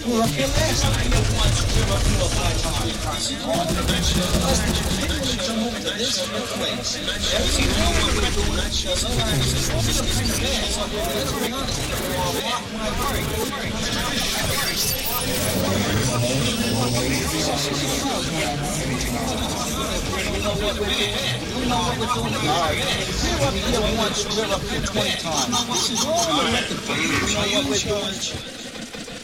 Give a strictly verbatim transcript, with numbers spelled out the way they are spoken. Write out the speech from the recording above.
We were up here last night. We were up here five times. Let's jump over to this place. Everything you know what we're doing, that's just sometimes it's all the kind of gas up there. Let's be honest. We know what we're doing. We know what we're doing. All right. We're up here once, we're up here twenty times. This is all we have to do. We know what we're doing.